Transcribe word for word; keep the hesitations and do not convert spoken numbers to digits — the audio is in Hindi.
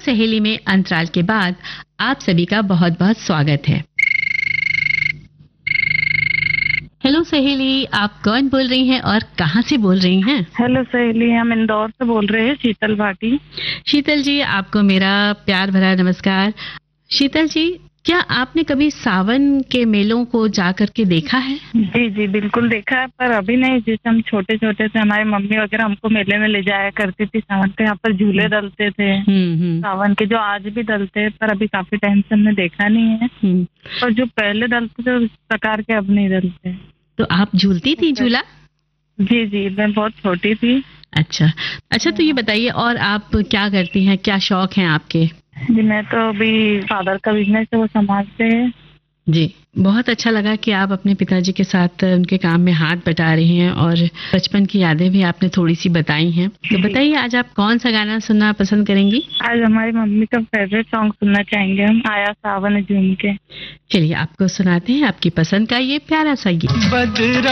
सहेली में अंतराल के बाद आप सभी का बहुत बहुत स्वागत है। हेलो सहेली, आप कौन बोल रही हैं और कहाँ से बोल रही हैं? हेलो सहेली, हम इंदौर से बोल रहे हैं, शीतल भाटी। शीतल जी, आपको मेरा प्यार भरा नमस्कार। शीतल जी, क्या आपने कभी सावन के मेलों को जा करके देखा है? जी जी बिल्कुल देखा है, पर अभी नहीं। जैसे हम छोटे छोटे थे, हमारी मम्मी वगैरह हमको मेले में ले जाया करती थी। सावन के यहाँ पर झूले डलते थे, सावन के, जो आज भी डलते हैं, पर अभी काफी टाइम से हमने देखा नहीं है। और जो पहले डलते थे उस प्रकार के अब नहीं डलते। तो आप झूलती थी झूला? जी जी, मैं बहुत छोटी थी। अच्छा अच्छा, तो ये बताइए, और आप क्या करती हैं, क्या शौक हैं आपके? जी, मैं तो अभी फादर का बिजनेस है, वो संभालते हैं। जी, बहुत अच्छा लगा कि आप अपने पिताजी के साथ उनके काम में हाथ बटा रही हैं और बचपन की यादें भी आपने थोड़ी सी बताई हैं। तो बताइए, आज आप कौन सा गाना सुनना पसंद करेंगी? आज हमारी मम्मी का फेवरेट सॉन्ग सुनना चाहेंगे हम, आया सावन झूम के। चलिए, आपको सुनाते हैं आपकी पसंद का ये प्यारा सा गीत।